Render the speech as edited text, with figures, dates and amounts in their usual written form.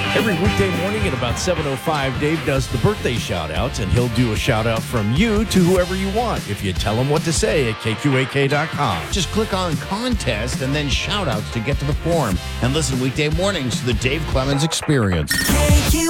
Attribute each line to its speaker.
Speaker 1: Every weekday morning at about 7:05, Dave does the birthday shout-outs, and he'll do a shout-out from you to whoever you want if you tell him what to say at KQAK.com.
Speaker 2: Just click on contest and then shout outs to get to the form. And listen weekday mornings to the Dave Clemens Experience.